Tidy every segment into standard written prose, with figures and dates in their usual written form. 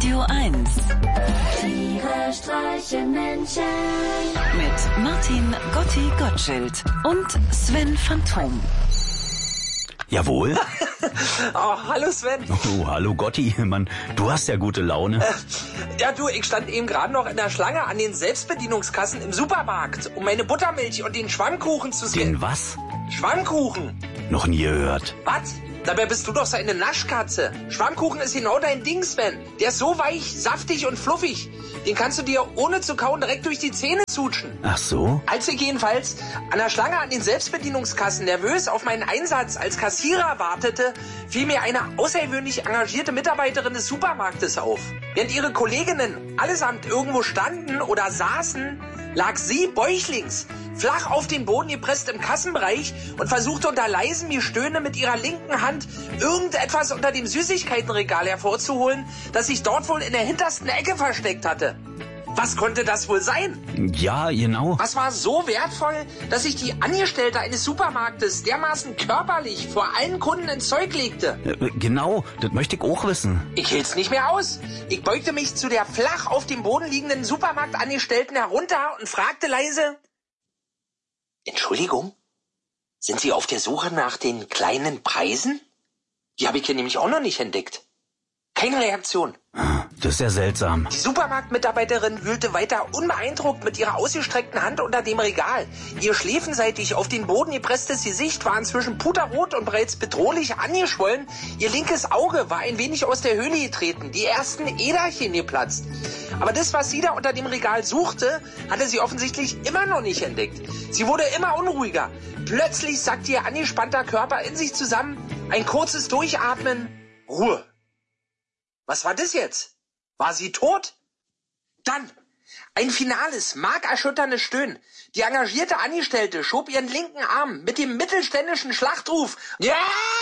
Radio 1. Tiere streichen Menschen. Mit Martin Gotti-Gottschild und Sven Phantom. Jawohl. Oh, hallo Sven. Oh, hallo Gotti. Mann, du hast ja gute Laune. Ja du, ich stand eben gerade noch in der Schlange an den Selbstbedienungskassen im Supermarkt, um meine Buttermilch und den Schwammkuchen zu scannen. Den was? Schwammkuchen. Noch nie gehört. Was? Dabei bist du doch so eine Naschkatze. Schwammkuchen ist genau dein Ding, Sven. Der ist so weich, saftig und fluffig. Den kannst du dir ohne zu kauen direkt durch die Zähne zutschen. Ach so? Als ich jedenfalls an der Schlange an den Selbstbedienungskassen nervös auf meinen Einsatz als Kassierer wartete, fiel mir eine außergewöhnlich engagierte Mitarbeiterin des Supermarktes auf. Während ihre Kolleginnen allesamt irgendwo standen oder saßen, lag sie bäuchlings, flach auf den Boden gepresst im Kassenbereich und versuchte unter leisem Gestöhne mit ihrer linken Hand irgendetwas unter dem Süßigkeitenregal hervorzuholen, das sich dort wohl in der hintersten Ecke versteckt hatte. Was konnte das wohl sein? Ja, genau. Was war so wertvoll, dass sich die Angestellte eines Supermarktes dermaßen körperlich vor allen Kunden ins Zeug legte? Genau, das möchte ich auch wissen. Ich hält's nicht mehr aus. Ich beugte mich zu der flach auf dem Boden liegenden Supermarktangestellten herunter und fragte leise: Entschuldigung, sind Sie auf der Suche nach den kleinen Preisen? Die habe ich hier nämlich auch noch nicht entdeckt. Keine Reaktion. Das ist ja seltsam. Die Supermarktmitarbeiterin wühlte weiter unbeeindruckt mit ihrer ausgestreckten Hand unter dem Regal. Ihr schläfenseitig auf den Boden gepresstes Gesicht war inzwischen puterrot und bereits bedrohlich angeschwollen. Ihr linkes Auge war ein wenig aus der Höhle getreten, die ersten Äderchen geplatzt. Aber das, was sie da unter dem Regal suchte, hatte sie offensichtlich immer noch nicht entdeckt. Sie wurde immer unruhiger. Plötzlich sackte ihr angespannter Körper in sich zusammen. Ein kurzes Durchatmen. Ruhe. Was war das jetzt? War sie tot? Dann ein finales, markerschütterndes Stöhnen. Die engagierte Angestellte schob ihren linken Arm mit dem mittelständischen Schlachtruf "Ja!"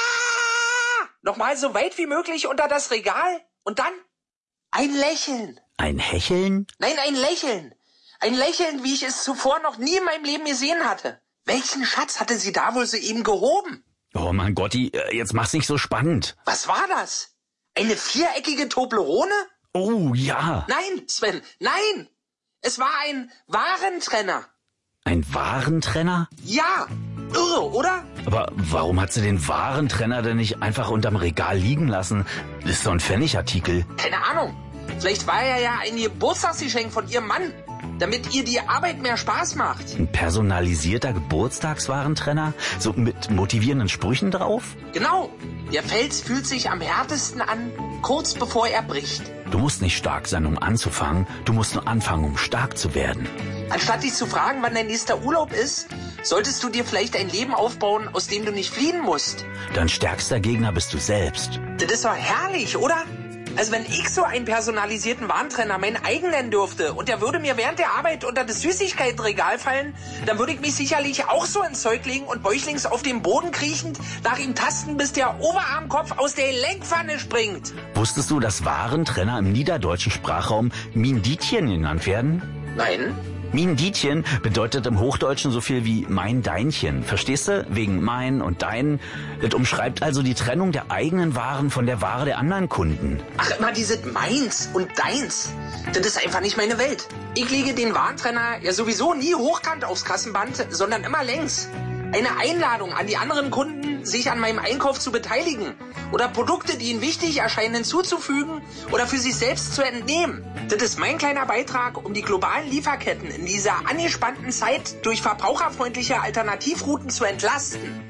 nochmal so weit wie möglich unter das Regal. Und dann ein Lächeln. Ein Hecheln? Nein, ein Lächeln. Ein Lächeln, wie ich es zuvor noch nie in meinem Leben gesehen hatte. Welchen Schatz hatte sie da wohl soeben gehoben? Oh Mann, Gotti, jetzt mach's nicht so spannend. Was war das? Eine viereckige Toblerone? Oh, ja. Nein, Sven, nein! Es war ein Warentrenner. Ein Warentrenner? Ja, irre, oder? Aber warum hat sie den Warentrenner denn nicht einfach unterm Regal liegen lassen? Das ist doch ein Pfennigartikel. Keine Ahnung. Vielleicht war er ja ein Geburtstagsgeschenk von ihrem Mann, damit ihr die Arbeit mehr Spaß macht. Ein personalisierter Geburtstagswarentrenner? So mit motivierenden Sprüchen drauf? Genau. Der Fels fühlt sich am härtesten an, kurz bevor er bricht. Du musst nicht stark sein, um anzufangen. Du musst nur anfangen, um stark zu werden. Anstatt dich zu fragen, wann dein nächster Urlaub ist, solltest du dir vielleicht ein Leben aufbauen, aus dem du nicht fliehen musst. Dein stärkster Gegner bist du selbst. Das ist doch herrlich, oder? Also wenn ich so einen personalisierten Warentrenner mein eigen nennen dürfte und der würde mir während der Arbeit unter das Süßigkeitenregal fallen, dann würde ich mich sicherlich auch so ins Zeug legen und bäuchlings auf dem Boden kriechend nach ihm tasten, bis der Oberarmkopf aus der Lenkpfanne springt. Wusstest du, dass Warentrenner im niederdeutschen Sprachraum Minditchen genannt werden? Nein. Minditchen bedeutet im Hochdeutschen so viel wie mein Deinchen. Verstehst du? Wegen mein und dein. Das umschreibt also die Trennung der eigenen Waren von der Ware der anderen Kunden. Ach, immer dieses meins und deins. Das ist einfach nicht meine Welt. Ich lege den Warentrenner ja sowieso nie hochkant aufs Kassenband, sondern immer längs. Eine Einladung an die anderen Kunden, sich an meinem Einkauf zu beteiligen oder Produkte, die ihnen wichtig erscheinen, hinzuzufügen oder für sich selbst zu entnehmen. Das ist mein kleiner Beitrag, um die globalen Lieferketten in dieser angespannten Zeit durch verbraucherfreundliche Alternativrouten zu entlasten.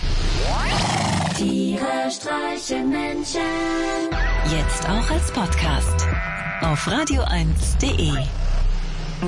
Tiere streichen Menschen. Jetzt auch als Podcast. Auf radio1.de.